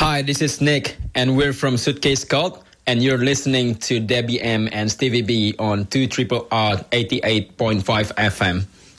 Hi, this is Nick, and we're from Suitcase Cult, and you're listening to Debbie M and Stevie B on 2 R 88.5 FM.